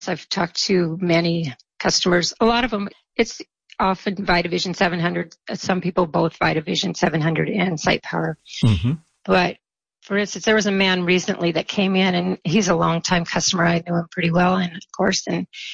I've talked to many customers. A lot of them, it's often VitaVision 700. Some people both VitaVision 700 and Sight Power. Mm-hmm. But for instance, there was a man recently that came in, and he's a longtime customer. I knew him pretty well, and of course,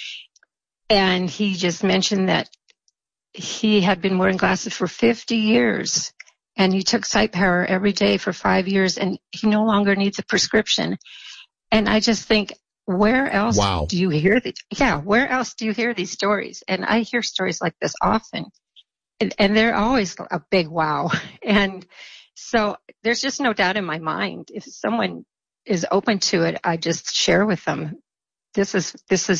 and he just mentioned that he had been wearing glasses for 50 years, and he took Sight Power every day for 5 years, and he no longer needs a prescription. And I just think, where else do you hear where else do you hear these stories? And I hear stories like this often, and they're always a big wow. And so there's just no doubt in my mind, if someone is open to it, I just share with them, this is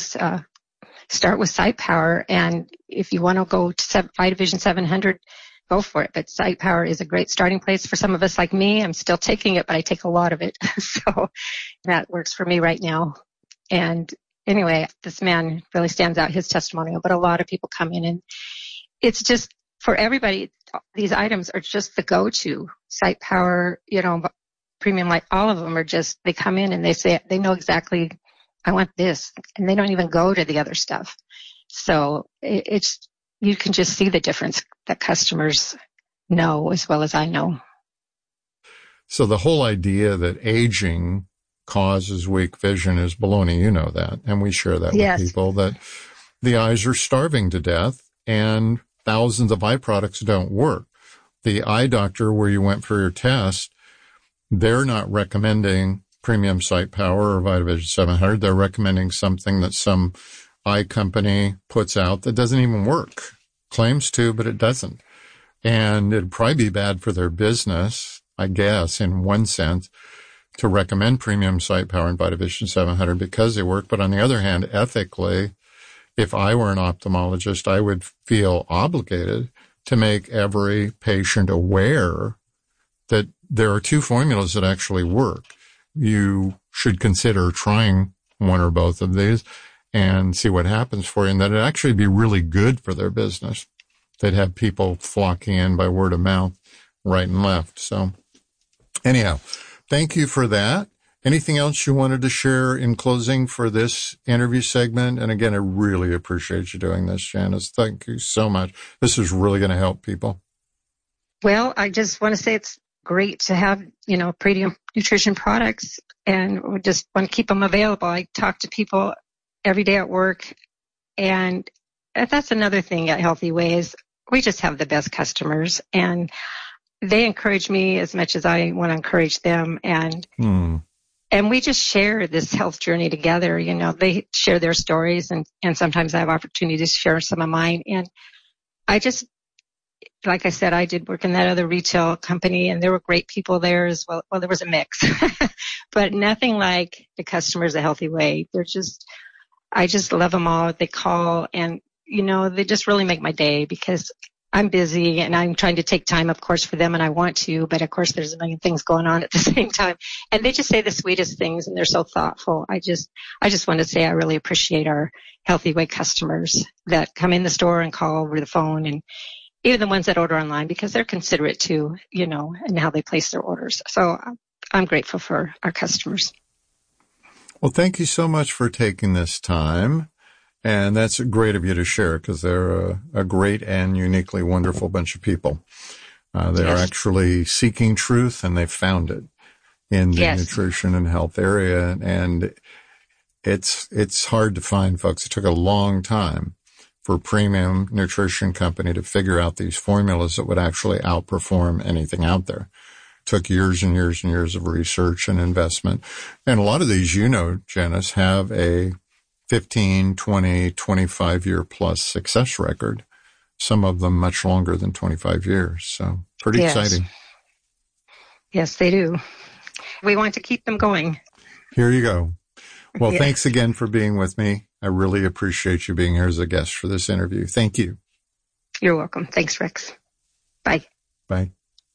start with Sight Power. And if you want to go to VitaVision 700, go for it. But Sight Power is a great starting place for some of us like me. I'm still taking it, but I take a lot of it. So that works for me right now. And anyway, this man really stands out, his testimonial, but a lot of people come in, and it's just for everybody. These items are just the go-to. Sight Power, Premium Light, all of them are just, they come in and they say, they know exactly, I want this, and they don't even go to the other stuff. So you can just see the difference that customers know as well as I know. So the whole idea that aging causes weak vision is baloney. You know that. And we share that with people, that the eyes are starving to death and thousands of eye products don't work. The eye doctor where you went for your test, they're not recommending Premium Sight Power or VitaVision 700. They're recommending something that some eye company puts out that doesn't even work. Claims to, but it doesn't. And it'd probably be bad for their business, I guess, in one sense, to recommend Premium Sight Power and VitaVision 700 because they work. But on the other hand, ethically, if I were an ophthalmologist, I would feel obligated to make every patient aware that there are two formulas that actually work. You should consider trying one or both of these and see what happens for you, and that it'd actually be really good for their business. They'd have people flocking in by word of mouth right and left. So anyhow, thank you for that. Anything else you wanted to share in closing for this interview segment? And again, I really appreciate you doing this, Janice. Thank you so much. This is really going to help people. Well, I just want to say it's great to have, premium nutrition products, and we just want to keep them available. I talk to people every day at work, and that's another thing at Healthy Ways. We just have the best customers, and they encourage me as much as I want to encourage them. And we just share this health journey together. They share their stories, and sometimes I have opportunity to share some of mine. And I just, like I said, I did work in that other retail company, and there were great people there as well. Well, there was a mix, but nothing like the customers at Healthy Way. I just love them all. They call, and, they just really make my day because I'm busy and I'm trying to take time, of course, for them, and I want to, but of course there's a million things going on at the same time. And they just say the sweetest things, and they're so thoughtful. I just want to say I really appreciate our Healthy Way customers that come in the store and call over the phone, and even the ones that order online, because they're considerate too, and how they place their orders. So I'm grateful for our customers. Well, thank you so much for taking this time. And that's great of you to share, because they're a great and uniquely wonderful bunch of people. They're actually seeking truth, and they've found it in the nutrition and health area. And it's hard to find, folks. It took a long time for a premium nutrition company to figure out these formulas that would actually outperform anything out there. It took years and years and years of research and investment. And a lot of these, Janice, have a 15, 20, 25-year plus success record. Some of them much longer than 25 years. So pretty exciting. Yes, they do. We want to keep them going. Here you go. Well, thanks again for being with me. I really appreciate you being here as a guest for this interview. Thank you. You're welcome. Thanks, Rex. Bye. Bye.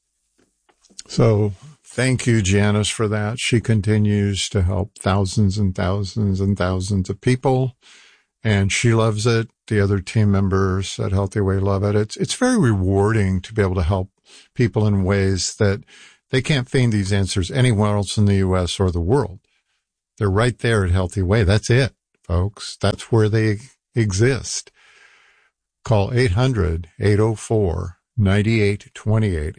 So thank you, Janice, for that. She continues to help thousands and thousands and thousands of people, and she loves it. The other team members at Healthy Way love it. It's very rewarding to be able to help people in ways that they can't find these answers anywhere else in the U.S. or the world. They're right there at Healthy Way. That's it. folks. That's where they exist. Call 800-804-9828.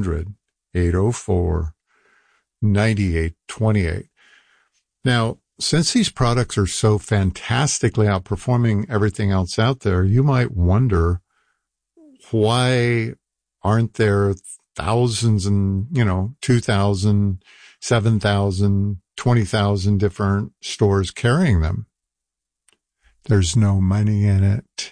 800-804-9828. Now, since these products are so fantastically outperforming everything else out there, you might wonder, why aren't there thousands and, 2,000, 7,000, 20,000 different stores carrying them? There's no money in it.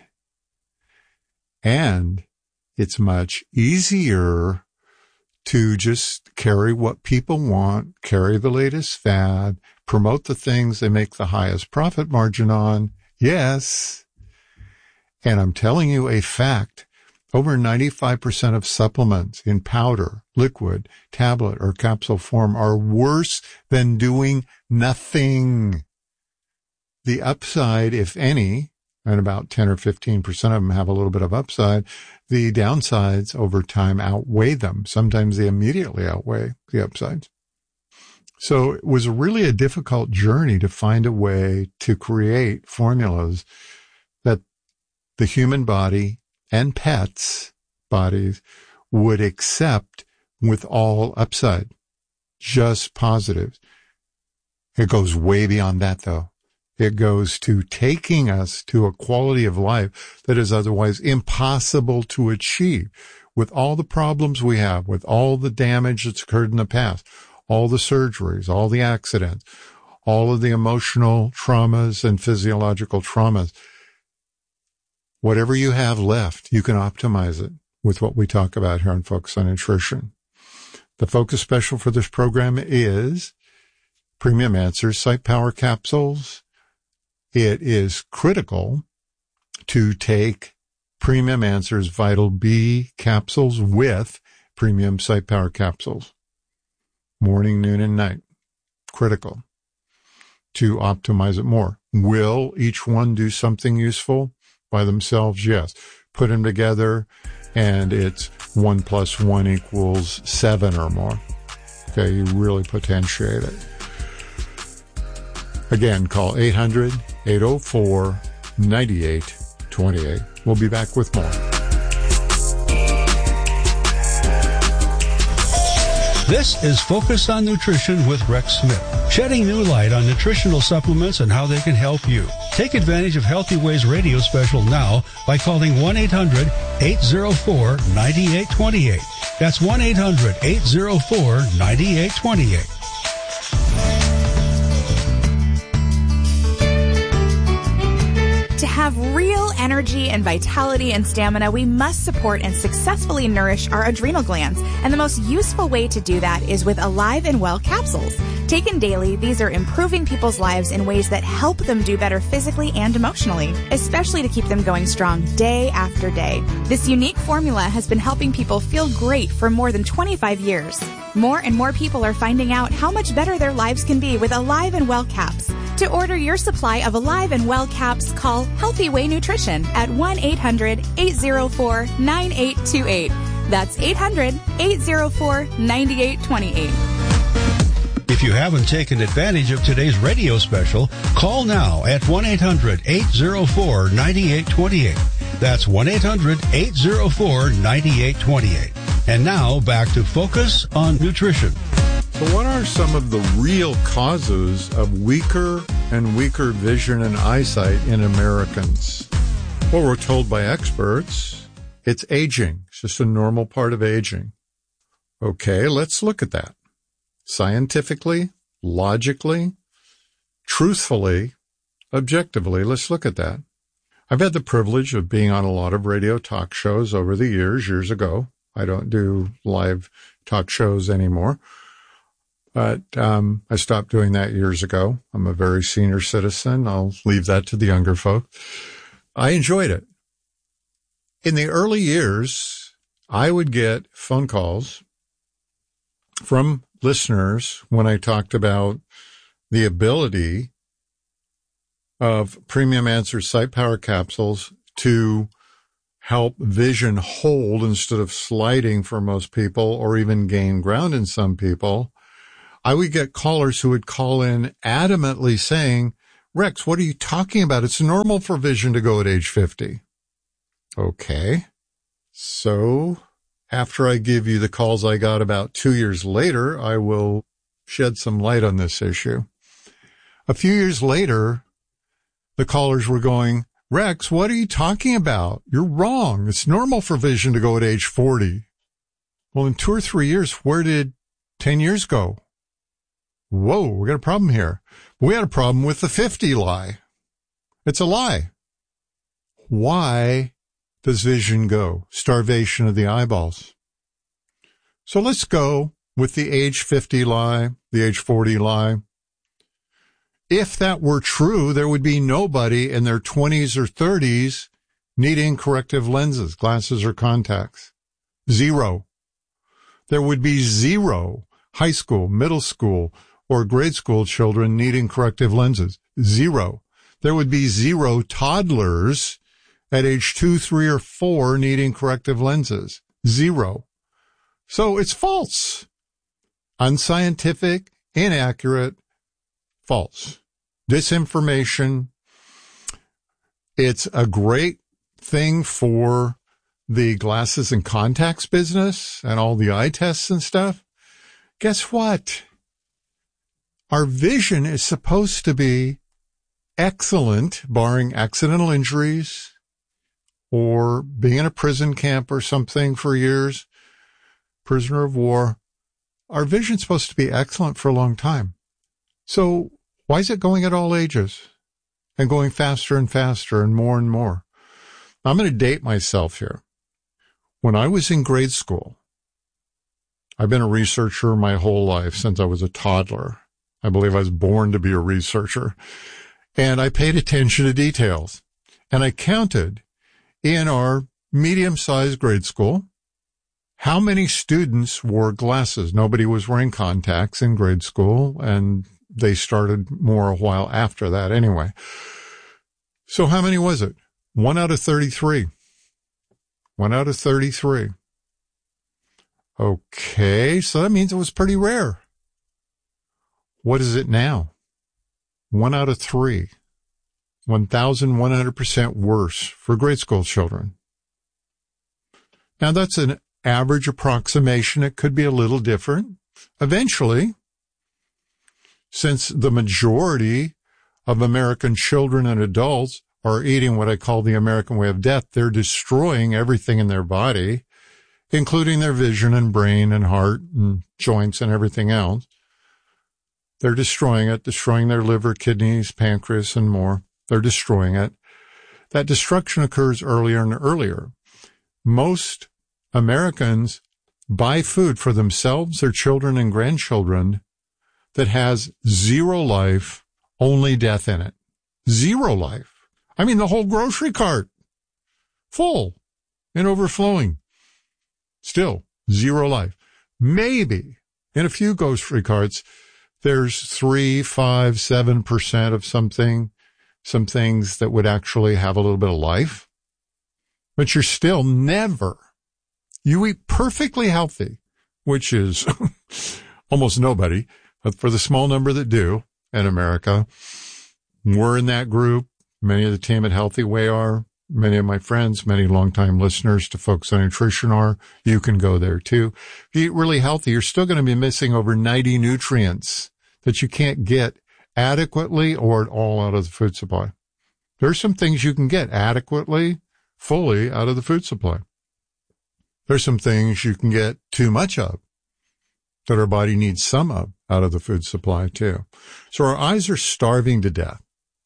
And it's much easier to just carry what people want, carry the latest fad, promote the things they make the highest profit margin on. Yes. And I'm telling you a fact. Over 95% of supplements in powder, liquid, tablet, or capsule form are worse than doing nothing. The upside, if any, and about 10 or 15% of them have a little bit of upside, the downsides over time outweigh them. Sometimes they immediately outweigh the upsides. So it was really a difficult journey to find a way to create formulas that the human body and pets' bodies would accept with all upside, just positives. It goes way beyond that, though. It goes to taking us to a quality of life that is otherwise impossible to achieve with all the problems we have, with all the damage that's occurred in the past, all the surgeries, all the accidents, all of the emotional traumas and physiological traumas. Whatever you have left, you can optimize it with what we talk about here on Focus on Nutrition. The focus special for this program is Premium Answers Sight Power Capsules. It is critical to take Premium Answers Vital B capsules with Premium Sight Power capsules. Morning, noon, and night. Critical to optimize it more. Will each one do something useful? By themselves, yes. Put them together, and it's 1 + 1 = 7 or more. Okay, you really potentiate it. Again, call 800-804-9828. We'll be back with more. This is Focus on Nutrition with Rex Smith, shedding new light on nutritional supplements and how they can help you. Take advantage of Healthy Ways radio special now by calling 1-800-804-9828. That's 1-800-804-9828. To have real energy and vitality and stamina, we must support and successfully nourish our adrenal glands. And the most useful way to do that is with Alive and Well capsules. Taken daily, these are improving people's lives in ways that help them do better physically and emotionally, especially to keep them going strong day after day. This unique formula has been helping people feel great for more than 25 years. More and more people are finding out how much better their lives can be with Alive and Well caps. To order your supply of Alive and Well caps, call Healthy Way Nutrition at 1-800-804-9828. That's 800-804-9828. If you haven't taken advantage of today's radio special, call now at 1-800-804-9828. That's 1-800-804-9828. And now back to Focus on Nutrition. So what are some of the real causes of weaker and weaker vision and eyesight in Americans? Well, we're told by experts it's aging. It's just a normal part of aging. Okay, let's look at that. Scientifically, logically, truthfully, objectively, let's look at that. I've had the privilege of being on a lot of radio talk shows over the years ago. I don't do live talk shows anymore. But I stopped doing that years ago. I'm a very senior citizen. I'll leave that to the younger folk. I enjoyed it. In the early years, I would get phone calls from listeners when I talked about the ability of Premium Answers Sight Power capsules to help vision hold instead of sliding for most people or even gain ground in some people. I would get callers who would call in adamantly saying, Rex, what are you talking about? It's normal for vision to go at age 50. Okay. So after I give you the calls I got about 2 years later, I will shed some light on this issue. A few years later, the callers were going, Rex, what are you talking about? You're wrong. It's normal for vision to go at age 40. Well, in 2 or 3 years, where did 10 years go? Whoa, we got a problem here. We had a problem with the 50 lie. It's a lie. Why does vision go? Starvation of the eyeballs. So let's go with the age 50 lie, the age 40 lie. If that were true, there would be nobody in their 20s or 30s needing corrective lenses, glasses or contacts. Zero. There would be zero high school, middle school, or grade school children needing corrective lenses. Zero. There would be zero toddlers at age 2, 3, or 4 needing corrective lenses. Zero. So it's false. Unscientific, inaccurate, false. Disinformation. It's a great thing for the glasses and contacts business and all the eye tests and stuff. Guess what? Our vision is supposed to be excellent, barring accidental injuries or being in a prison camp or something for years, prisoner of war. Our vision's supposed to be excellent for a long time. So why is it going at all ages and going faster and faster and more? I'm going to date myself here. When I was in grade school, I've been a researcher my whole life since I was a toddler. I believe I was born to be a researcher. And I paid attention to details. And I counted in our medium-sized grade school how many students wore glasses. Nobody was wearing contacts in grade school, and they started more a while after that anyway. So how many was it? 1 out of 33. 1 out of 33. Okay, so that means it was pretty rare. What is it now? 1 out of 3. 1,100% worse for grade school children. Now that's an average approximation. It could be a little different. Eventually, since the majority of American children and adults are eating what I call the American way of death, they're destroying everything in their body, including their vision and brain and heart and joints and everything else. They're destroying it, destroying their liver, kidneys, pancreas, and more. They're destroying it. That destruction occurs earlier and earlier. Most Americans buy food for themselves, their children, and grandchildren that has zero life, only death in it. Zero life. I mean, the whole grocery cart, full and overflowing. Still, zero life. Maybe in a few grocery carts, there's 3, 5, 7% of something, some things that would actually have a little bit of life. But you're still never. You eat perfectly healthy, which is almost nobody, but for the small number that do in America, we're in that group. Many of the team at Healthy Way are. Many of my friends, many longtime listeners to Focus on Nutrition are. You can go there too. If you eat really healthy, you're still going to be missing over 90 nutrients that you can't get adequately or at all out of the food supply. There's some things you can get adequately, fully out of the food supply. There's some things you can get too much of that our body needs some of out of the food supply too. So our eyes are starving to death.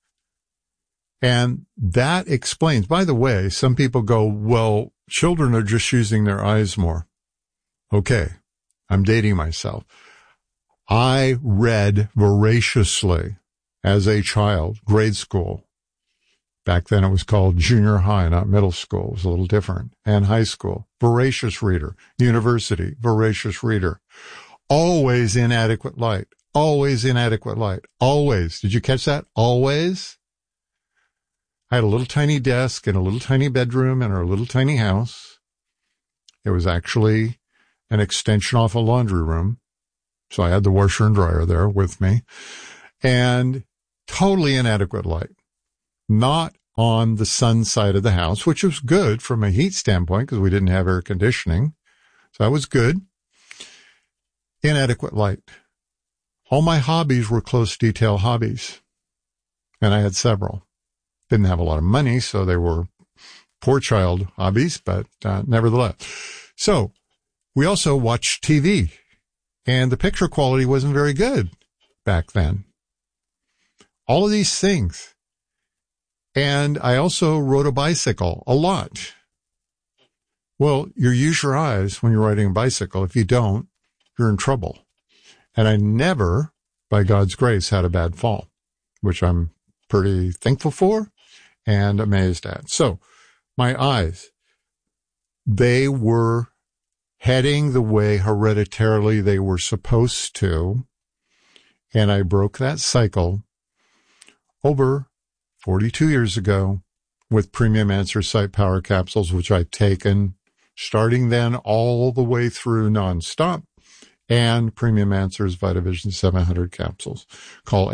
And that explains, by the way, some people go, well, children are just using their eyes more. Okay, I'm dating myself. I read voraciously as a child, grade school. Back then it was called junior high, not middle school. It was a little different. And high school. Voracious reader. University. Voracious reader. Always inadequate light. Always inadequate light. Always. Did you catch that? Always. I had a little tiny desk in a little tiny bedroom in our little tiny house. It was actually an extension off a laundry room. So I had the washer and dryer there with me. And totally inadequate light. Not on the sun side of the house, which was good from a heat standpoint because we didn't have air conditioning. So that was good. Inadequate light. All my hobbies were close detail hobbies. And I had several. Didn't have a lot of money, so they were poor child hobbies, but nevertheless. So we also watched TV, and the picture quality wasn't very good back then. All of these things. And I also rode a bicycle a lot. Well, you use your eyes when you're riding a bicycle. If you don't, you're in trouble. And I never, by God's grace, had a bad fall, which I'm pretty thankful for and amazed at. So my eyes, they were heading the way hereditarily they were supposed to. And I broke that cycle over 42 years ago with Premium Answer Sight Power capsules, which I've taken starting then all the way through nonstop, and Premium Answers Vitavision 700 capsules. Call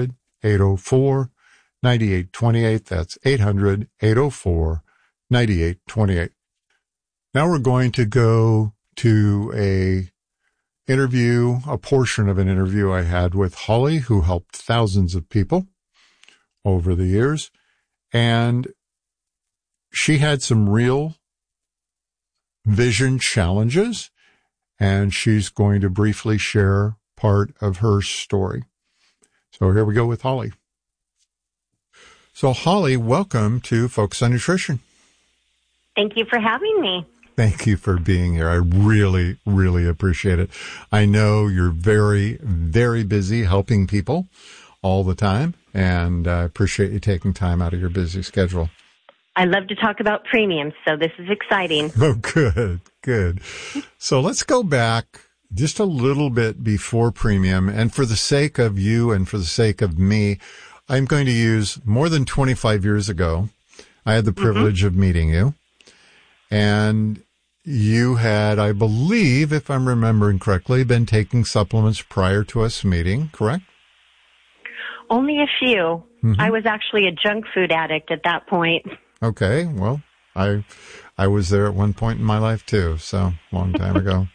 800-804-9828. That's 800-804-9828. Now we're going to go to a portion of an interview I had with Holly, who helped thousands of people over the years. And she had some real vision challenges, and she's going to briefly share part of her story. So here we go with Holly. So Holly, welcome to Focus on Nutrition. Thank you for having me. Thank you for being here. I really, really appreciate it. I know you're very, very busy helping people all the time, and I appreciate you taking time out of your busy schedule. I love to talk about premiums, so this is exciting. Oh, good, good. So let's go back just a little bit before premium, and for the sake of you and for the sake of me, I'm going to use more than 25 years ago. I had the privilege of meeting you, and you had, I believe, if I'm remembering correctly, been taking supplements prior to us meeting, correct? Only a few. I was actually a junk food addict at that point. Okay, well, I was there at one point in my life too, so a long time ago.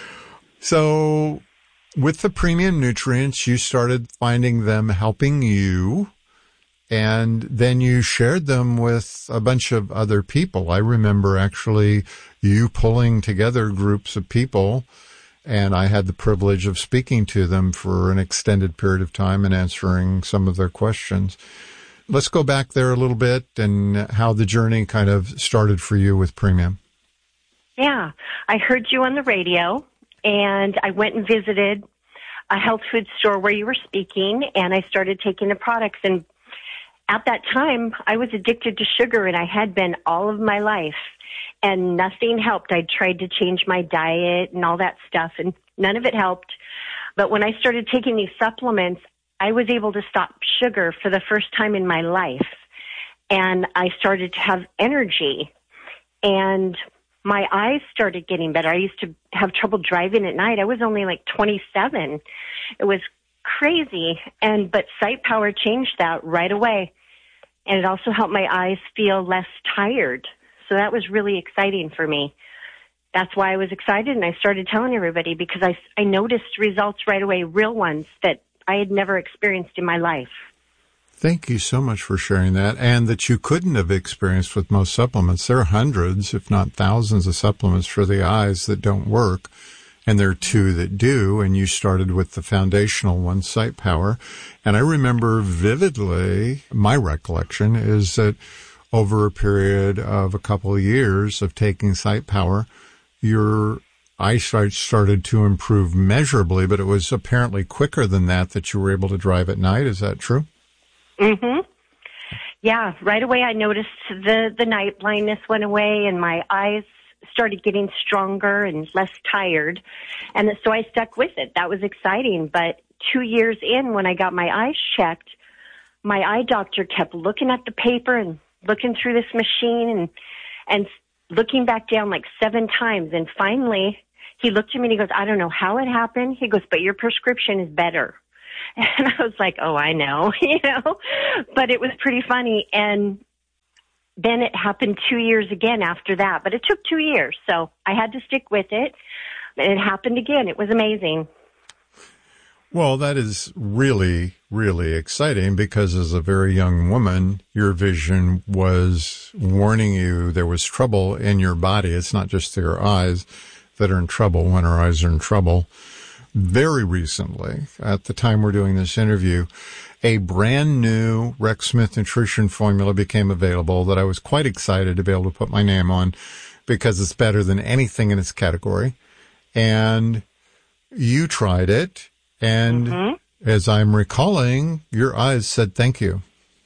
So with the premium nutrients, you started finding them helping you, and then you shared them with a bunch of other people. I remember actually you pulling together groups of people, and I had the privilege of speaking to them for an extended period of time and answering some of their questions. Let's go back there a little bit and how the journey kind of started for you with premium. Yeah, I heard you on the radio, and I went and visited a health food store where you were speaking, and I started taking the products. And at that time, I was addicted to sugar, and I had been all of my life, and nothing helped. I tried to change my diet and all that stuff, and none of it helped. But when I started taking these supplements, I was able to stop sugar for the first time in my life, and I started to have energy, and my eyes started getting better. I used to have trouble driving at night. I was only like 27. It was crazy, but Sight Power changed that right away, and it also helped my eyes feel less tired, so that was really exciting for me. That's why I was excited, and I started telling everybody because I noticed results right away, real ones that I had never experienced in my life. Thank you so much for sharing that, and that you couldn't have experienced with most supplements. There are hundreds, if not thousands, of supplements for the eyes that don't work, and there are two that do, and you started with the foundational one, Sight Power. And I remember vividly, my recollection is that over a period of a couple of years of taking Sight Power, your eyesight started to improve measurably, but it was apparently quicker than that you were able to drive at night. Is that true? Yeah, right away I noticed the night blindness went away, and my eyes started getting stronger and less tired, and so I stuck with it. That was exciting. But 2 years in, when I got my eyes checked, my eye doctor kept looking at the paper and looking through this machine and looking back down like 7 times, and finally he looked at me and he goes, I don't know how it happened. He goes, but your prescription is better. And I was like, oh, I know, but it was pretty funny. And then it happened 2 years again after that, but it took 2 years. So I had to stick with it. And it happened again. It was amazing. Well, that is really, really exciting because as a very young woman, your vision was warning you there was trouble in your body. It's not just your eyes that are in trouble when our eyes are in trouble. Very recently, at the time we're doing this interview, a brand new Rex Smith nutrition formula became available that I was quite excited to be able to put my name on because it's better than anything in its category. And you tried it. And as I'm recalling, your eyes said thank you.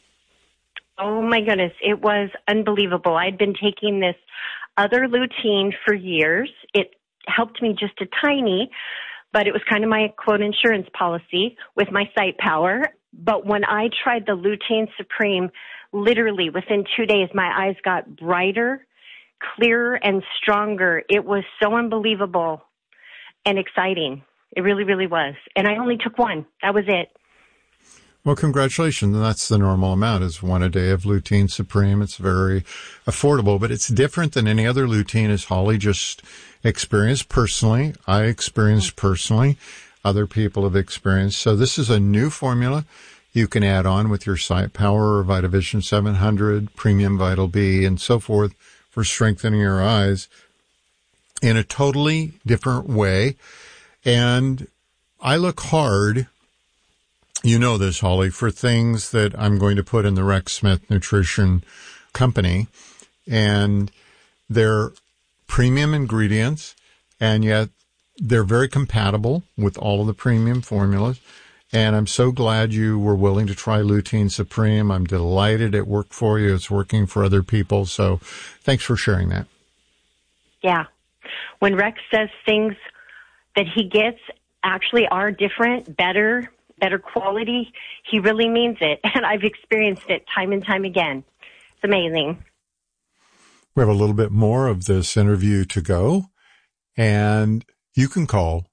Oh, my goodness. It was unbelievable. I'd been taking this other lutein for years. It helped me just a tiny, but it was kind of my, quote, insurance policy with my sight power. But when I tried the Lutein Supreme, literally within 2 days, my eyes got brighter, clearer, and stronger. It was so unbelievable and exciting. It really, really was. And I only took one. That was it. Well, congratulations. And that's the normal amount is 1 a day of Lutein Supreme. It's very affordable, but it's different than any other lutein, as Holly just experienced personally. I experienced personally. Other people have experienced. So this is a new formula you can add on with your Sight Power or VitaVision 700, Premium Vital B, and so forth for strengthening your eyes in a totally different way. And I look hard, you know this, Holly, for things that I'm going to put in the Rex Smith Nutrition Company. And they're premium ingredients, and yet they're very compatible with all of the premium formulas. And I'm so glad you were willing to try Lutein Supreme. I'm delighted it worked for you. It's working for other people. So thanks for sharing that. Yeah. When Rex says things that he gets actually are different, better quality, he really means it. And I've experienced it time and time again. It's amazing. We have a little bit more of this interview to go, and you can call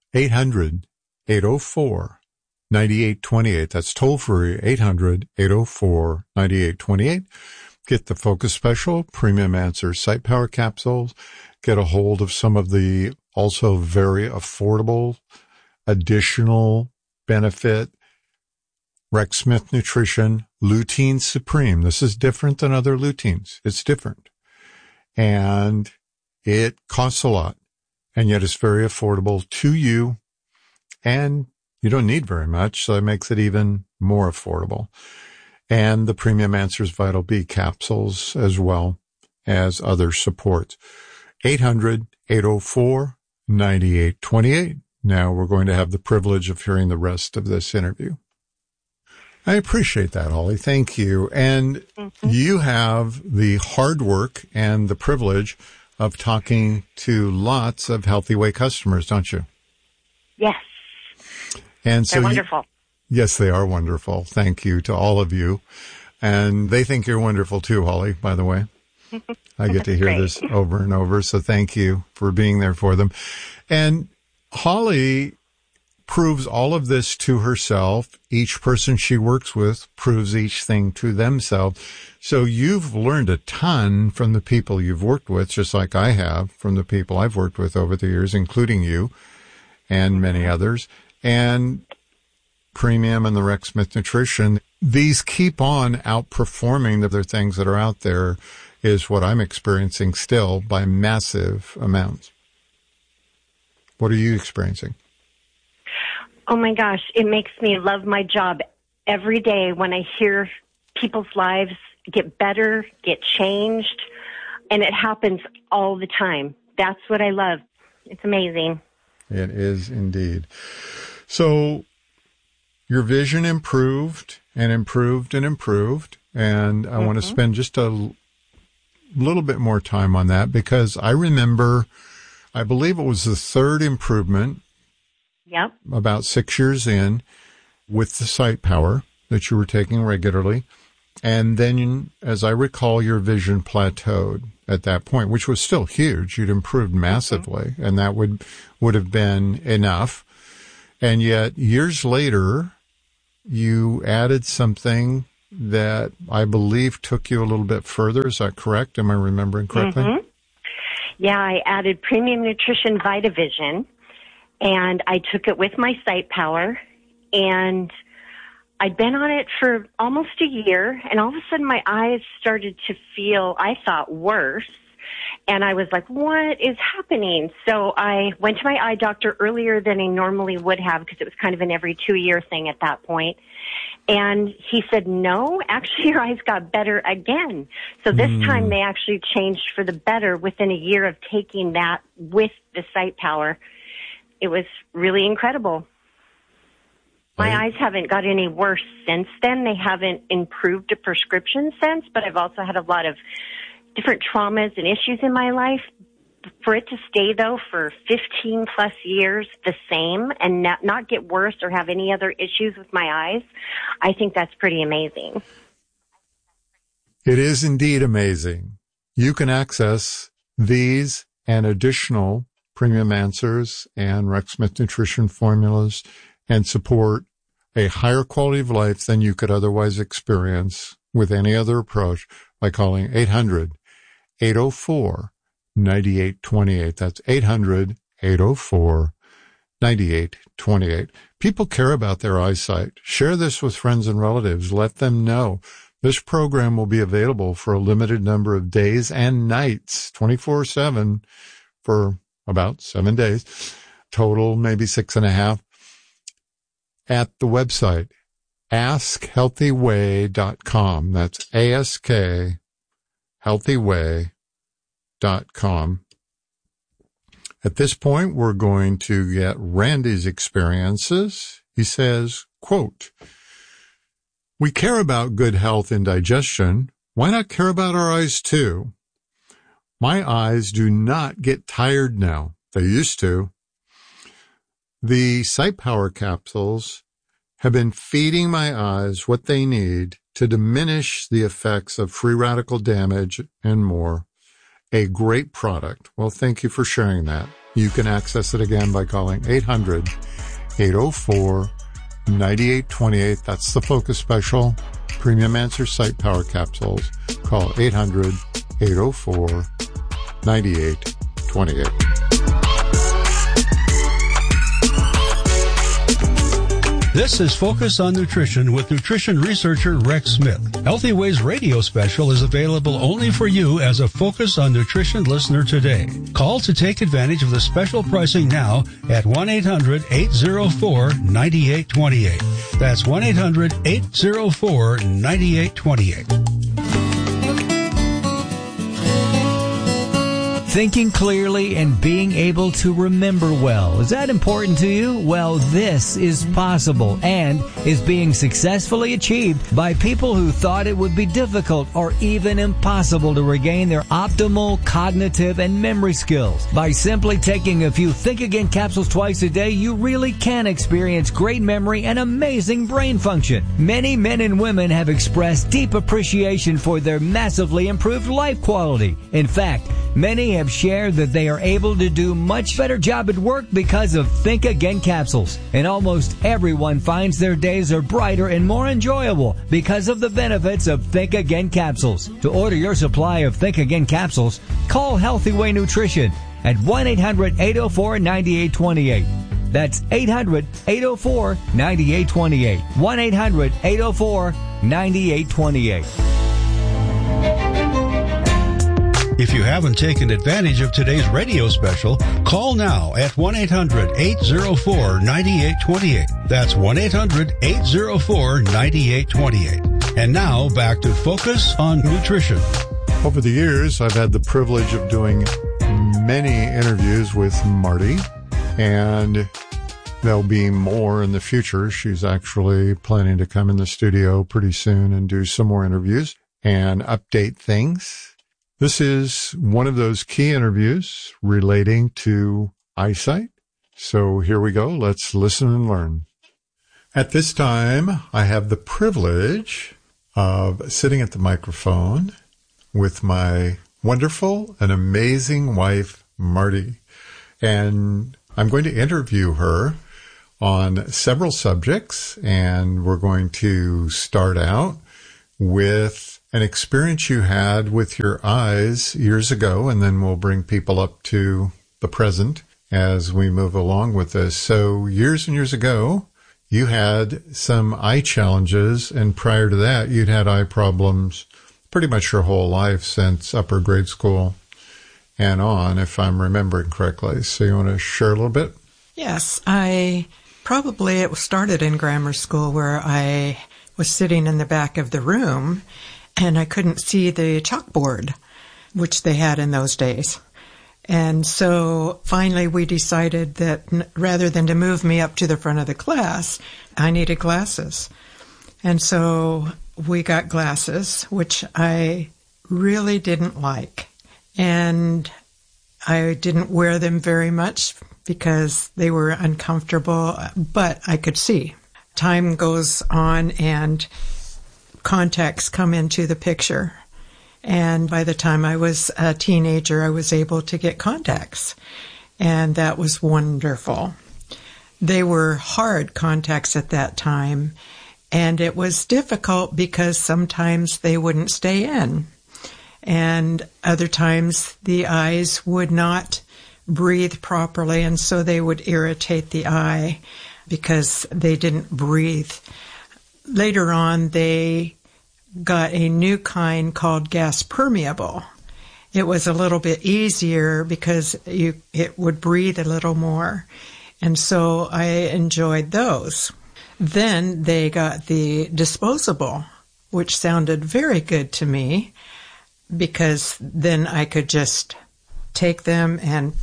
800-804-9828. That's toll free, 800-804-9828. Get the Focus Special, Premium Answer Sight Power Capsules. Get a hold of some of the also very affordable additional benefit Rex Smith Nutrition Lutein Supreme. This is different than other luteins. It's different. And it costs a lot, and yet it's very affordable to you, and you don't need very much, so it makes it even more affordable. And the Premium Answers Vital B capsules as well as other supports. 800-804-9828. Now we're going to have the privilege of hearing the rest of this interview. I appreciate that, Holly. Thank you. And you have the hard work and the privilege of talking to lots of Healthy Way customers, don't you? Yes. And so they're wonderful. Yes, they are wonderful. Thank you to all of you. And they think you're wonderful too, Holly, by the way. I get to hear this over and over, so thank you for being there for them. And Holly proves all of this to herself. Each person she works with proves each thing to themselves. So you've learned a ton from the people you've worked with, just like I have from the people I've worked with over the years, including you and many others. And Premium and the Rex Smith Nutrition, these keep on outperforming the other things that are out there, is what I'm experiencing still by massive amounts. What are you experiencing? Oh my gosh, it makes me love my job every day when I hear people's lives get better, get changed, and it happens all the time. That's what I love. It's amazing. It is indeed. So your vision improved and improved and improved, and I want to spend just a little bit more time on that because I remember, I believe it was the third improvement. Yep. About 6 years in with the Sight Power that you were taking regularly. And then, as I recall, your vision plateaued at that point, which was still huge. You'd improved massively, and that would have been enough. And yet, years later, you added something that I believe took you a little bit further. Is that correct? Am I remembering correctly? Mm-hmm. Yeah, I added Premium Nutrition VitaVision, and I took it with my Sight Power, and I'd been on it for almost a year, and all of a sudden my eyes started to feel, I thought, worse. And I was like, what is happening? So I went to my eye doctor earlier than I normally would have, because it was kind of an every 2-year thing at that point. And he said, no, actually your eyes got better again. So this time they actually changed for the better within a year of taking that with the Sight Power. It was really incredible. My eyes haven't got any worse since then. They haven't improved a prescription since, but I've also had a lot of different traumas and issues in my life. For it to stay, though, for 15 plus years the same and not get worse or have any other issues with my eyes, I think that's pretty amazing. It is indeed amazing. You can access these and additional Premium Answers and Rex Smith Nutrition formulas and support a higher quality of life than you could otherwise experience with any other approach by calling 800-804-9828. That's 800-804-9828. People care about their eyesight. Share this with friends and relatives. Let them know. This program will be available for a limited number of days and nights, 24/7, for about 7 days. Total, maybe 6.5. At the website, AskHealthyWay.com. That's AskHealthyWay.com. At this point, we're going to get Randy's experiences. He says, quote, "We care about good health and digestion. Why not care about our eyes too? My eyes do not get tired now. They used to. The Sight Power capsules have been feeding my eyes what they need to diminish the effects of free radical damage and more. A great product." Well, thank you for sharing that. You can access it again by calling 800-804-9828. That's the Focus Special. Premium Answer Sight Power capsules. Call 800-804-9828. This is Focus on Nutrition with nutrition researcher Rex Smith. Healthy Ways radio special is available only for you as a Focus on Nutrition listener today. Call to take advantage of the special pricing now at 1-800-804-9828. That's 1-800-804-9828. Thinking clearly and being able to remember well. Is that important to you? Well, this is possible and is being successfully achieved by people who thought it would be difficult or even impossible to regain their optimal cognitive and memory skills. By simply taking a few Think Again capsules twice a day, you really can experience great memory and amazing brain function. Many men and women have expressed deep appreciation for their massively improved life quality. In fact, many have shared that they are able to do much better job at work because of Think Again capsules. And almost everyone finds their days are brighter and more enjoyable because of the benefits of Think Again capsules. To order your supply of Think Again capsules, call Healthy Way Nutrition at 1-800-804-9828. That's 800-804-9828. 1-800-804-9828. If you haven't taken advantage of today's radio special, call now at 1-800-804-9828. That's 1-800-804-9828. And now back to Focus on Nutrition. Over the years, I've had the privilege of doing many interviews with Marty, and there'll be more in the future. She's actually planning to come in the studio pretty soon and do some more interviews and update things. This is one of those key interviews relating to eyesight. So here we go. Let's listen and learn. At this time, I have the privilege of sitting at the microphone with my wonderful and amazing wife, Marty. And I'm going to interview her on several subjects, and we're going to start out with an experience you had with your eyes years ago, and then we'll bring people up to the present as we move along with this. So years and years ago, you had some eye challenges, and prior to that, you'd had eye problems pretty much your whole life since upper grade school and on, if I'm remembering correctly. So you want to share a little bit? Yes, it started in grammar school where I was sitting in the back of the room and I couldn't see the chalkboard, which they had in those days. And so finally we decided that rather than to move me up to the front of the class, I needed glasses. And so we got glasses, which I really didn't like. And I didn't wear them very much because they were uncomfortable, but I could see. Time goes on and contacts come into the picture. And by the time I was a teenager, I was able to get contacts. And that was wonderful. They were hard contacts at that time. And it was difficult because sometimes they wouldn't stay in. And other times the eyes would not breathe properly, and so they would irritate the eye because they didn't breathe. Later on, they got a new kind called gas permeable. It was a little bit easier because it would breathe a little more, and so I enjoyed those. Then they got the disposable, which sounded very good to me because then I could just take them and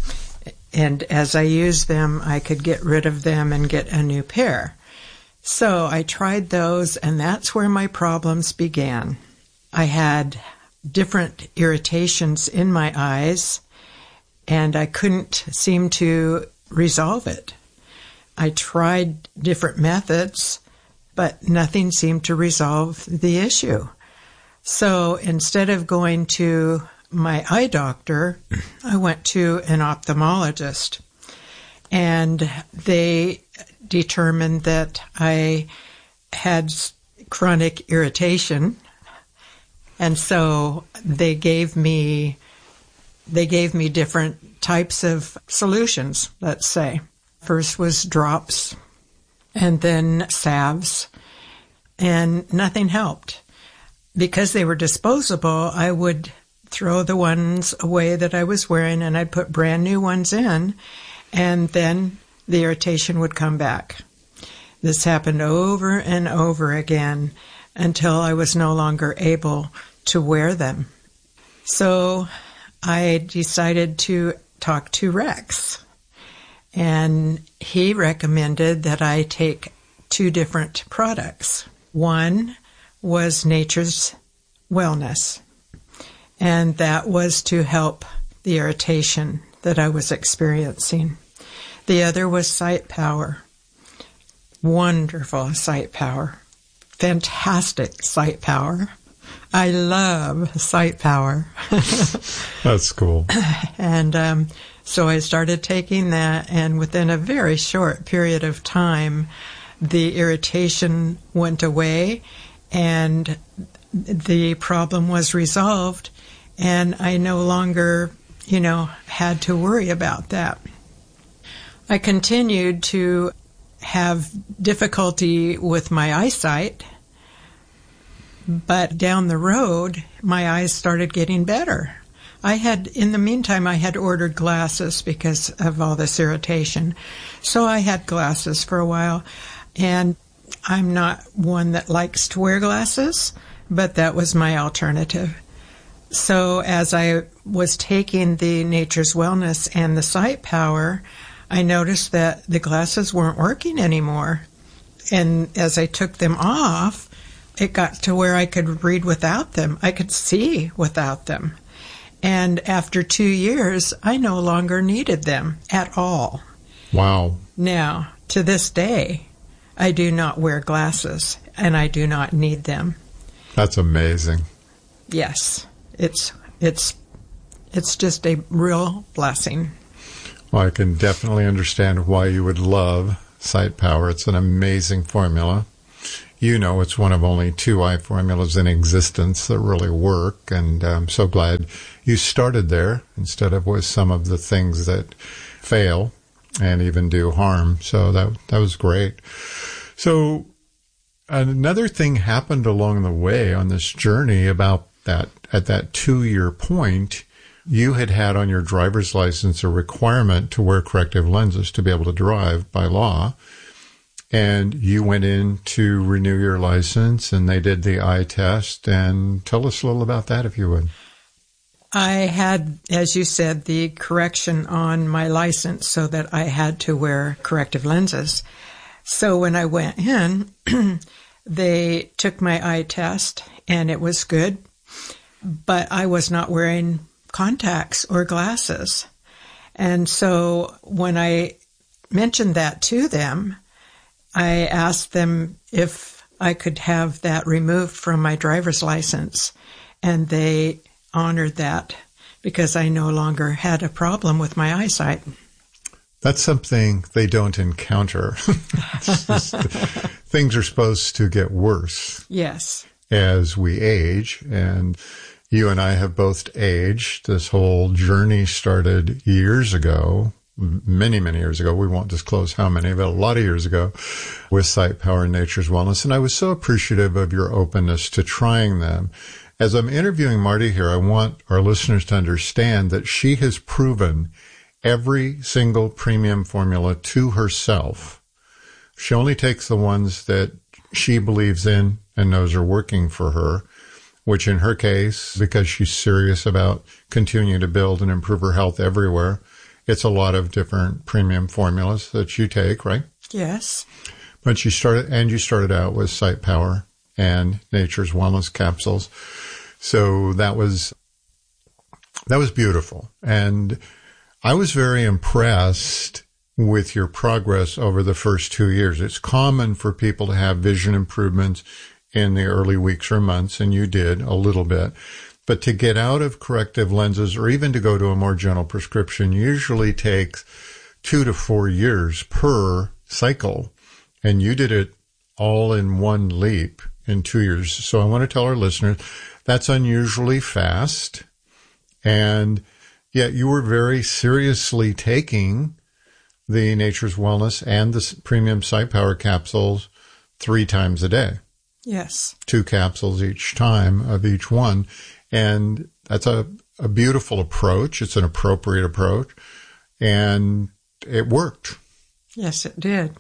as I used them, I could get rid of them and get a new pair. So I tried those, and that's where my problems began. I had different irritations in my eyes, and I couldn't seem to resolve it. I tried different methods, but nothing seemed to resolve the issue. So instead of going to my eye doctor, I went to an ophthalmologist, and they determined that I had chronic irritation, and so they gave me different types of solutions, let's say. First was drops, and then salves, and nothing helped. Because they were disposable, I would throw the ones away that I was wearing, and I'd put brand new ones in, and then the irritation would come back. This happened over and over again until I was no longer able to wear them. So I decided to talk to Rex, and he recommended that I take 2 different products. One was Nature's Wellness, and that was to help the irritation that I was experiencing. The other was Sight Power. Wonderful Sight Power. Fantastic Sight Power. I love Sight Power. That's cool. And so I started taking that, and within a very short period of time, the irritation went away, and the problem was resolved, and I no longer, had to worry about that. I continued to have difficulty with my eyesight, but down the road, my eyes started getting better. In the meantime, I had ordered glasses because of all this irritation. So I had glasses for a while, and I'm not one that likes to wear glasses, but that was my alternative. So as I was taking the Nature's Wellness and the Sight Power, I noticed that the glasses weren't working anymore. And as I took them off, it got to where I could read without them. I could see without them. And after 2 years, I no longer needed them at all. Wow. Now, to this day, I do not wear glasses, and I do not need them. That's amazing. Yes. It's just a real blessing. Well, I can definitely understand why you would love Sight Power. It's an amazing formula. You know, it's one of only 2 eye formulas in existence that really work, and I'm so glad you started there instead of with some of the things that fail and even do harm. So that was great. So another thing happened along the way on this journey about that, at that 2-year point, you had on your driver's license a requirement to wear corrective lenses to be able to drive by law. And you went in to renew your license, and they did the eye test. And tell us a little about that, if you would. I had, as you said, the correction on my license so that I had to wear corrective lenses. So when I went in, they took my eye test, and it was good. But I was not wearing contacts or glasses. And so when I mentioned that to them, I asked them if I could have that removed from my driver's license, and they honored that because I no longer had a problem with my eyesight. That's something they don't encounter. Things are supposed to get worse. Yes. As we age, and you and I have both aged. This whole journey started years ago. Many, many years ago. We won't disclose how many, but a lot of years ago with Sight Power and Nature's Wellness. And I was so appreciative of your openness to trying them. As I'm interviewing Marty here, I want our listeners to understand that she has proven every single premium formula to herself. She only takes the ones that she believes in and knows are working for her, which in her case, because she's serious about continuing to build and improve her health everywhere, it's a lot of different premium formulas that you take, right? Yes. But you started out with Sight Power and Nature's Wellness capsules. So that was beautiful. And I was very impressed with your progress over the first 2 years. It's common for people to have vision improvements in the early weeks or months, and you did a little bit. But to get out of corrective lenses or even to go to a more gentle prescription usually takes 2 to 4 years per cycle. And you did it all in one leap in 2 years. So I want to tell our listeners that's unusually fast. And yet you were very seriously taking the Nature's Wellness and the premium Sight Power capsules 3 times a day. Yes. 2 capsules each time of each one. And that's a beautiful approach. It's an appropriate approach. And it worked. Yes, it did.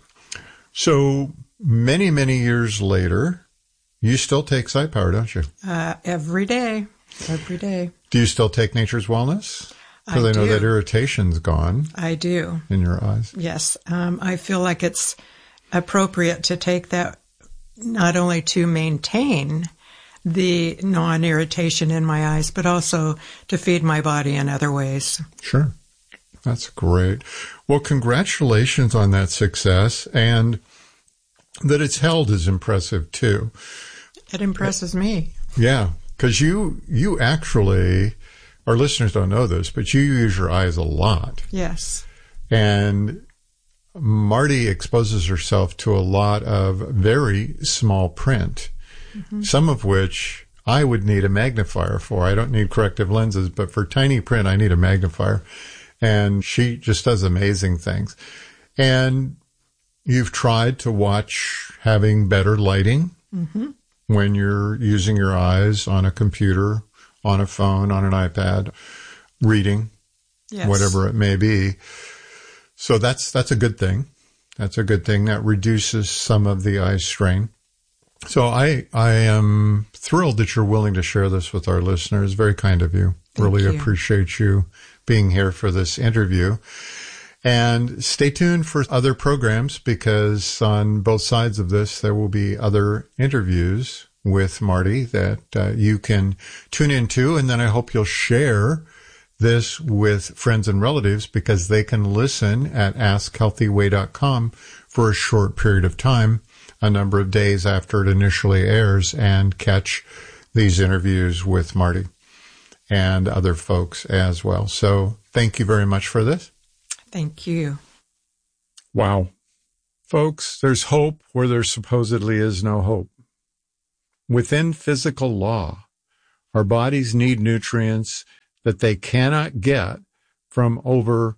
So many, many years later, you still take Sight Power, don't you? Every day. Every day. Do you still take Nature's Wellness? Because I know that irritation's gone. I do. In your eyes. Yes. I feel like it's appropriate to take that not only to maintain the non-irritation in my eyes, but also to feed my body in other ways. Sure. That's great. Well, congratulations on that success, and that it's held is impressive too. It impresses me. Yeah, because you actually, our listeners don't know this, but you use your eyes a lot. Yes. And Marty exposes herself to a lot of very small print. Mm-hmm. Some of which I would need a magnifier for. I don't need corrective lenses, but for tiny print, I need a magnifier. And she just does amazing things. And you've tried to watch having better lighting when you're using your eyes on a computer, on a phone, on an iPad, reading, whatever it may be. So that's a good thing. That's a good thing. That reduces some of the eye strain. So I am thrilled that you're willing to share this with our listeners. Very kind of you. Really appreciate you being here for this interview. And stay tuned for other programs, because on both sides of this, there will be other interviews with Marty that you can tune into. And then I hope you'll share this with friends and relatives, because they can listen at AskHealthyWay.com for a short period of time, a number of days after it initially airs, and catch these interviews with Marty and other folks as well. So thank you very much for this. Thank you. Wow. Folks, there's hope where there supposedly is no hope. Within physical law, our bodies need nutrients that they cannot get from over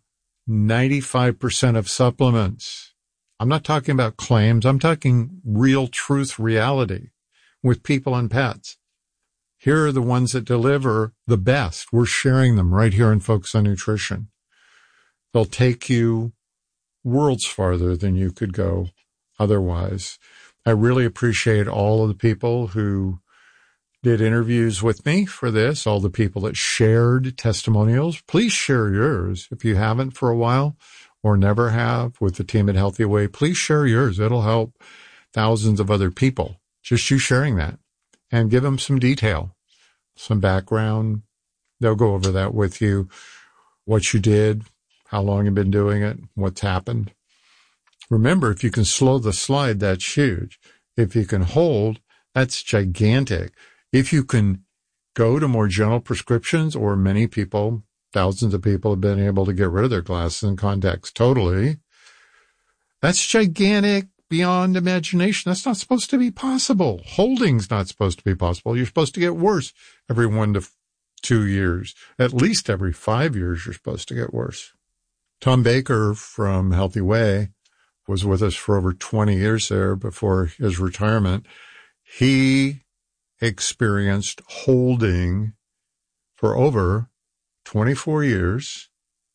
95% of supplements. I'm not talking about claims. I'm talking real truth, reality with people and pets. Here are the ones that deliver the best. We're sharing them right here in Focus on Nutrition. They'll take you worlds farther than you could go otherwise. I really appreciate all of the people who did interviews with me for this, all the people that shared testimonials. Please share yours. If you haven't for a while or never have with the team at Healthy Way, please share yours. It'll help thousands of other people. Just you sharing that, and give them some detail, some background. They'll go over that with you, what you did, how long you've been doing it, what's happened. Remember, if you can slow the slide, that's huge. If you can hold, that's gigantic. If you can go to more gentle prescriptions, or many people, thousands of people have been able to get rid of their glasses and contacts totally, that's gigantic beyond imagination. That's not supposed to be possible. Holding's not supposed to be possible. You're supposed to get worse every 1 to 2 years. At least every 5 years, you're supposed to get worse. Tom Baker from Healthy Way was with us for over 20 years there before his retirement. He experienced holding for over 24 years,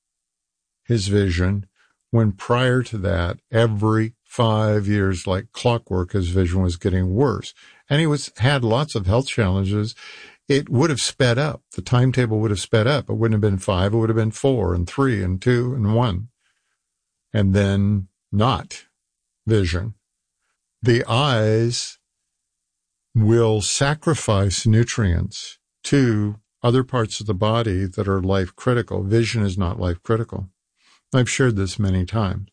his vision, when prior to that, every 5 years, like clockwork, his vision was getting worse. And he had lots of health challenges. It would have sped up. The timetable would have sped up. It wouldn't have been 5. It would have been 4 and 3 and 2 and 1. And then not vision. The eyes will sacrifice nutrients to other parts of the body that are life critical. Vision is not life critical. I've shared this many times.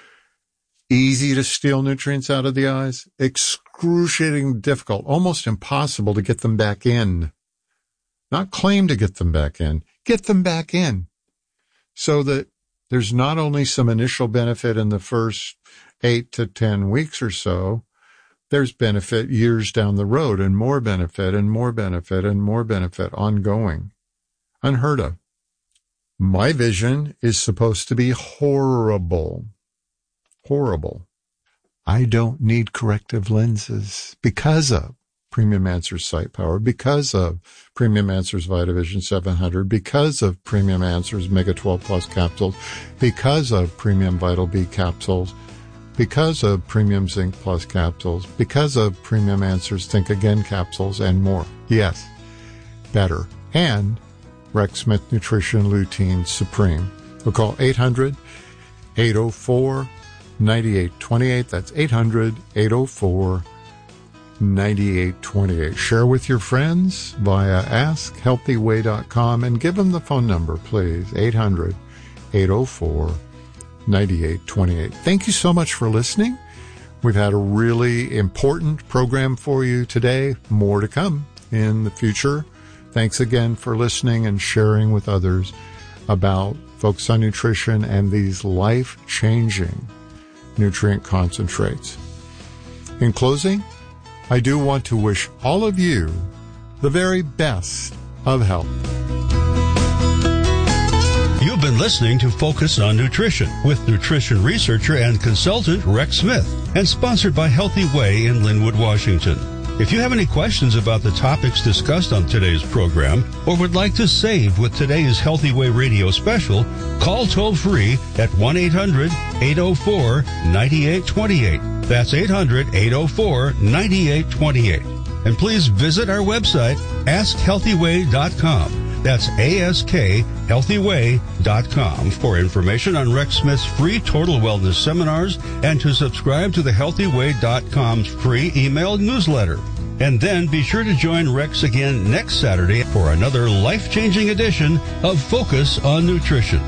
Easy to steal nutrients out of the eyes, excruciatingly difficult, almost impossible to get them back in. Not claim to get them back in, get them back in. So that there's not only some initial benefit in the first 8 to 10 weeks or so, there's benefit years down the road, and more benefit and more benefit and more benefit ongoing. Unheard of. My vision is supposed to be horrible. Horrible. I don't need corrective lenses because of Premium Answers Sight Power, because of Premium Answers VitaVision 700, because of Premium Answers Mega 12 Plus capsules, because of Premium Vital B capsules, because of Premium Zinc Plus capsules, because of Premium Answers Think Again capsules, and more. Yes, better. And Rex Smith Nutrition Lutein Supreme. We'll call 800-804-9828. That's 800-804-9828. Share with your friends via AskHealthyWay.com and give them the phone number, please. 800-804-9828. Thank you so much for listening. We've had a really important program for you today. More to come in the future. Thanks again for listening and sharing with others about Focus on Nutrition and these life-changing nutrient concentrates. In closing, I do want to wish all of you the very best of health. You've been listening to Focus on Nutrition with nutrition researcher and consultant Rex Smith, and sponsored by Healthy Way in Linwood, Washington. If you have any questions about the topics discussed on today's program, or would like to save with today's Healthy Way radio special, call toll-free at 1-800-804-9828. That's 800-804-9828. And please visit our website, AskHealthyWay.com. That's AskHealthyWay.com for information on Rex Smith's free total wellness seminars and to subscribe to the HealthyWay.com's free email newsletter. And then be sure to join Rex again next Saturday for another life-changing edition of Focus on Nutrition.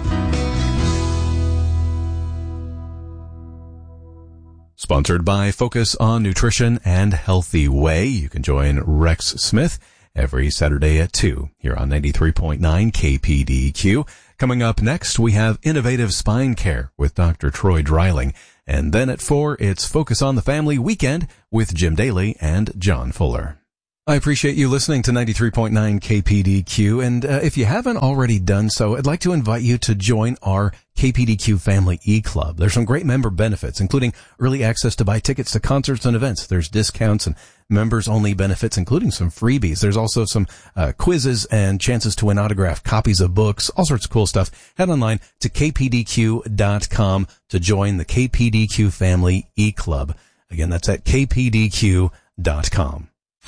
Sponsored by Focus on Nutrition and Healthy Way. You can join Rex Smith every Saturday at 2 here on 93.9 KPDQ. Coming up next, we have Innovative Spine Care with Dr. Troy Dreiling. And then at 4, it's Focus on the Family Weekend with Jim Daly and John Fuller. I appreciate you listening to 93.9 KPDQ, and if you haven't already done so, I'd like to invite you to join our KPDQ Family E-Club. There's some great member benefits, including early access to buy tickets to concerts and events. There's discounts and members-only benefits, including some freebies. There's also some quizzes and chances to win autographed copies of books, all sorts of cool stuff. Head online to kpdq.com to join the KPDQ Family E-Club. Again, that's at kpdq.com.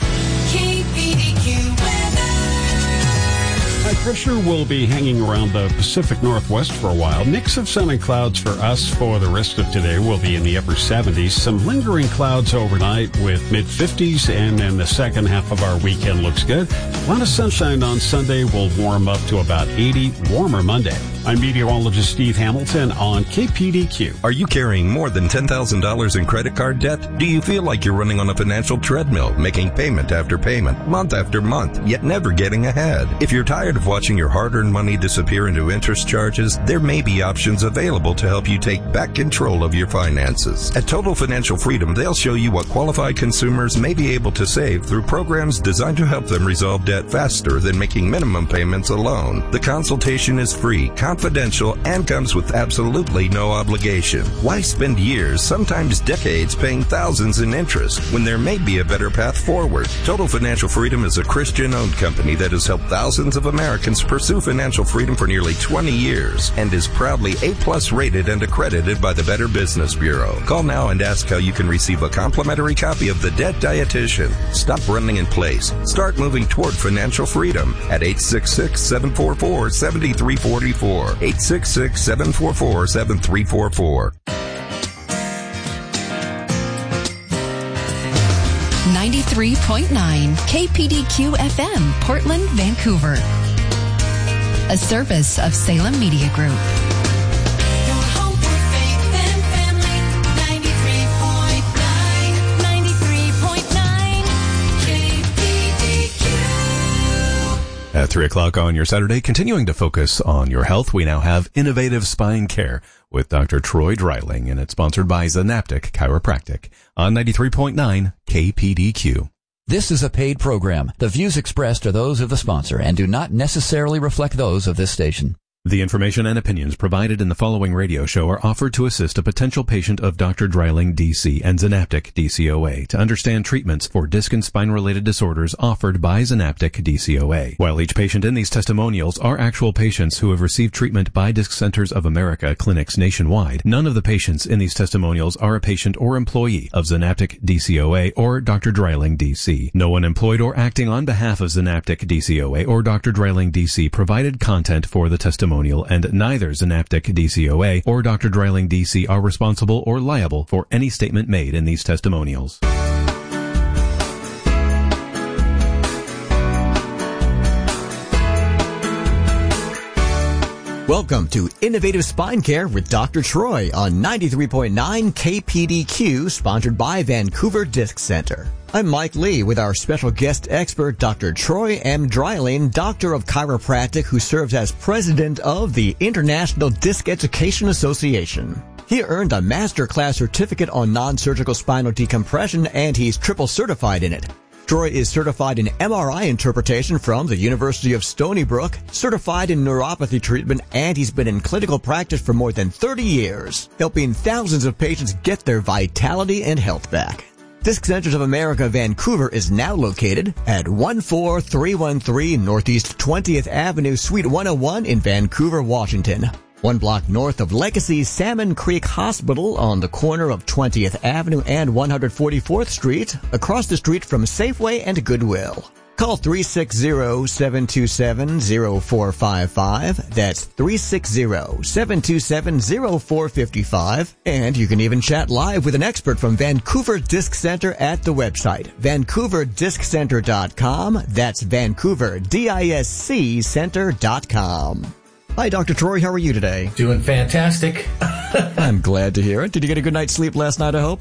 High pressure will be hanging around the Pacific Northwest for a while. Mix of sun and clouds for us for the rest of today. We'll be in the upper 70s. Some lingering clouds overnight with mid-50s, and then the second half of our weekend looks good. A lot of sunshine on Sunday. Will warm up to about 80, warmer Monday. I'm meteorologist Steve Hamilton on KPDQ. Are you carrying more than $10,000 in credit card debt? Do you feel like you're running on a financial treadmill, making payment after payment, month after month, yet never getting ahead? If you're tired of watching your hard-earned money disappear into interest charges, there may be options available to help you take back control of your finances. At Total Financial Freedom, they'll show you what qualified consumers may be able to save through programs designed to help them resolve debt faster than making minimum payments alone. The consultation is free, confidential, and comes with absolutely no obligation. Why spend years, sometimes decades, paying thousands in interest when there may be a better path forward? Total Financial Freedom is a Christian-owned company that has helped thousands of Americans pursue financial freedom for nearly 20 years and is proudly A+ rated and accredited by the Better Business Bureau. Call now and ask how you can receive a complimentary copy of The Debt Dietitian. Stop running in place. Start moving toward financial freedom at 866-744-7344. 866-744-7344. 93.9 KPDQ FM, Portland, Vancouver. A service of Salem Media Group. At 3 o'clock on your Saturday, continuing to focus on your health, we now have Innovative Spine Care with Dr. Troy Dreiling, and it's sponsored by Zanaptic Chiropractic on 93.9 KPDQ. This is a paid program. The views expressed are those of the sponsor and do not necessarily reflect those of this station. The information and opinions provided in the following radio show are offered to assist a potential patient of Dr. Dreiling, DC, and Zanaptic, DCOA, to understand treatments for disc and spine-related disorders offered by Zanaptic, DCOA. While each patient in these testimonials are actual patients who have received treatment by Disc Centers of America clinics nationwide, none of the patients in these testimonials are a patient or employee of Zanaptic, DCOA, or Dr. Dreiling, DC. No one employed or acting on behalf of Zanaptic, DCOA, or Dr. Dreiling, DC provided content for the testimonial, and neither Zanaptic, DCOA, or Dr. Dreiling, DC are responsible or liable for any statement made in these testimonials. Welcome to Innovative Spine Care with Dr. Troy on 93.9 KPDQ, sponsored by Vancouver Disc Center. I'm Mike Lee with our special guest expert, Dr. Troy M. Dreiling, Doctor of Chiropractic, who serves as President of the International Disc Education Association. He earned a Master Class Certificate on Non-Surgical Spinal Decompression, and he's triple certified in it. Troy is certified in MRI interpretation from the University of Stony Brook, certified in neuropathy treatment, and he's been in clinical practice for more than 30 years, helping thousands of patients get their vitality and health back. Disc Centers of America Vancouver is now located at 14313 Northeast 20th Avenue, Suite 101 in Vancouver, Washington. 1 block north of Legacy Salmon Creek Hospital on the corner of 20th Avenue and 144th Street, across the street from Safeway and Goodwill. Call 360-727-0455. That's 360-727-0455. And you can even chat live with an expert from Vancouver Disc Center at the website, vancouverDiscCenter.com. That's vancouverDisccenter.com. Hi, Dr. Troy. How are you today? Doing fantastic. I'm glad to hear it. Did you get a good night's sleep last night, I hope?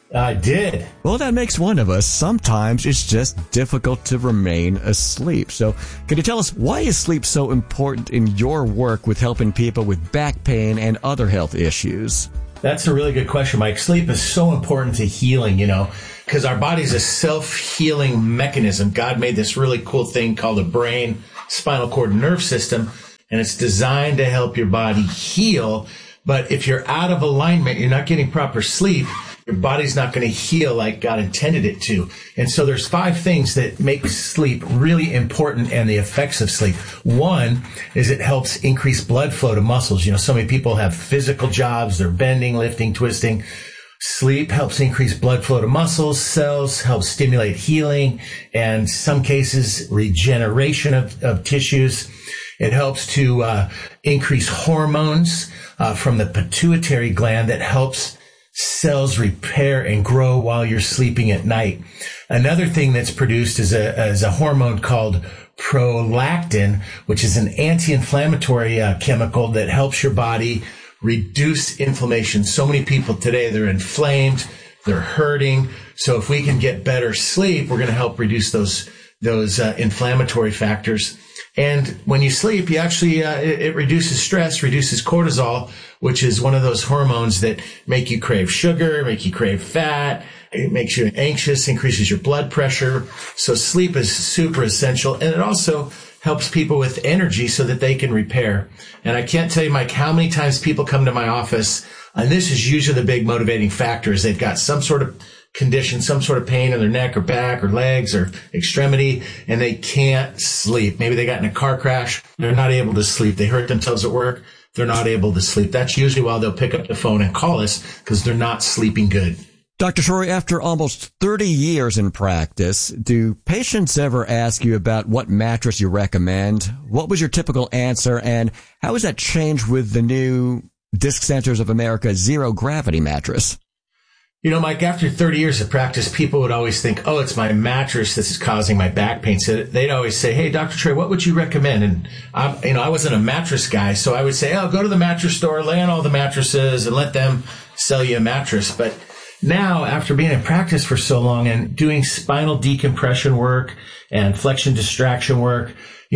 I did. Well, that makes one of us. Sometimes it's just difficult to remain asleep. So can you tell us, why is sleep so important in your work with helping people with back pain and other health issues? That's a really good question, Mike. Sleep is so important to healing, because our body's a self-healing mechanism. God made this really cool thing called the brain, spinal cord, nerve system, and it's designed to help your body heal. But if you're out of alignment, you're not getting proper sleep, your body's not going to heal like God intended it to. And so there's 5 things that make sleep really important and the effects of sleep. One is it helps increase blood flow to muscles. So many people have physical jobs, they're bending, lifting, twisting. Sleep helps increase blood flow to muscles, cells, helps stimulate healing, and some cases regeneration of tissues. It helps to increase hormones from the pituitary gland that helps cells repair and grow while you're sleeping at night. Another thing that's produced is a hormone called prolactin, which is an anti-inflammatory chemical that helps your body reduce inflammation. So many people today, they're inflamed, they're hurting. So if we can get better sleep, we're going to help reduce those inflammatory factors. And when you sleep, you actually, it reduces stress, reduces cortisol, which is one of those hormones that make you crave sugar, make you crave fat. It makes you anxious, increases your blood pressure. So sleep is super essential. And it also helps people with energy so that they can repair. And I can't tell you, Mike, how many times people come to my office, and this is usually the big motivating factor, is they've got some sort of condition, some sort of pain in their neck or back or legs or extremity, and they can't sleep. Maybe they got in a car crash. They're not able to sleep. They hurt themselves at work. They're not able to sleep. That's usually why they'll pick up the phone and call us, because they're not sleeping good. Dr. Troy, after almost 30 years in practice, do patients ever ask you about what mattress you recommend? What was your typical answer, and how has that changed with the new Disc Centers of America Zero Gravity mattress? Mike, after 30 years of practice, people would always think, oh, it's my mattress that is causing my back pain. So they'd always say, hey, Dr. Troy, what would you recommend? And I wasn't a mattress guy, so I would say, oh, go to the mattress store, lay on all the mattresses and let them sell you a mattress. But now, after being in practice for so long and doing spinal decompression work and flexion distraction work,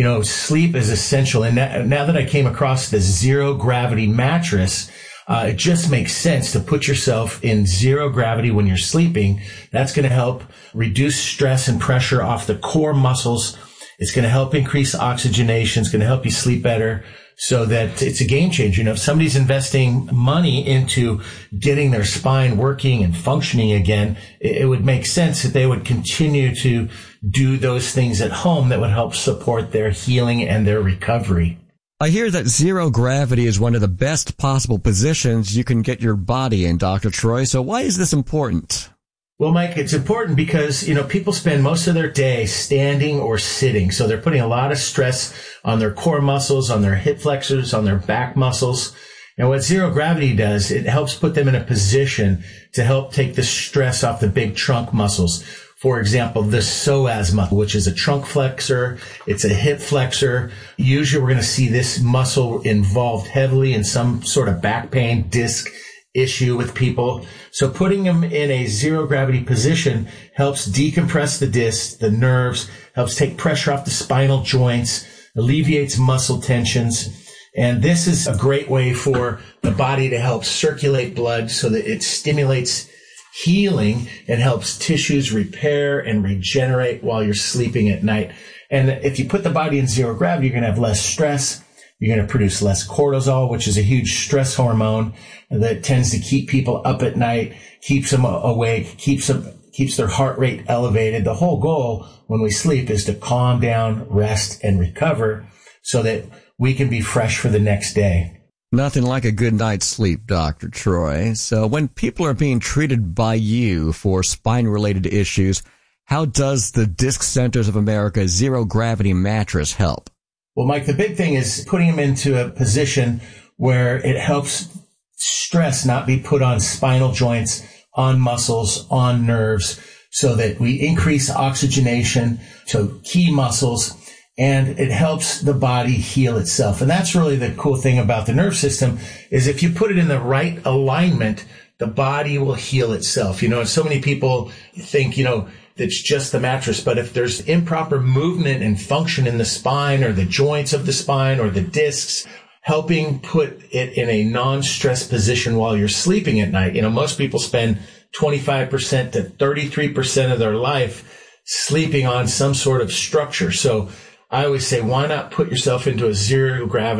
sleep is essential. And now that I came across the zero gravity mattress, it just makes sense to put yourself in zero gravity when you're sleeping. That's going to help reduce stress and pressure off the core muscles. It's going to help increase oxygenation. It's going to help you sleep better, so that it's a game changer. If somebody's investing money into getting their spine working and functioning again, it would make sense that they would continue to do those things at home that would help support their healing and their recovery. I hear that zero gravity is one of the best possible positions you can get your body in, Dr. Troy. So why is this important? Well, Mike, it's important because, people spend most of their day standing or sitting. So they're putting a lot of stress on their core muscles, on their hip flexors, on their back muscles. And what zero gravity does, it helps put them in a position to help take the stress off the big trunk muscles. For example, the psoas muscle, which is a trunk flexor, it's a hip flexor. Usually we're going to see this muscle involved heavily in some sort of back pain, disc issue with people. So putting them in a zero gravity position helps decompress the disc, the nerves, helps take pressure off the spinal joints, alleviates muscle tensions. And this is a great way for the body to help circulate blood so that it stimulates healing and helps tissues repair and regenerate while you're sleeping at night. And if you put the body in zero gravity, you're going to have less stress. You're going to produce less cortisol, which is a huge stress hormone that tends to keep people up at night, keeps them awake, keeps their heart rate elevated. The whole goal when we sleep is to calm down, rest, and recover so that we can be fresh for the next day. Nothing like a good night's sleep, Dr. Troy. So when people are being treated by you for spine-related issues, how does the Disc Centers of America Zero Gravity mattress help? Well, Mike, the big thing is putting them into a position where it helps stress not be put on spinal joints, on muscles, on nerves, so that we increase oxygenation to key muscles, and it helps the body heal itself. And that's really the cool thing about the nerve system, is if you put it in the right alignment, the body will heal itself. And so many people think, it's just the mattress, but if there's improper movement and function in the spine or the joints of the spine or the discs, helping put it in a non-stress position while you're sleeping at night. Most people spend 25% to 33% of their life sleeping on some sort of structure. So I always say, why not put yourself into a zero gravity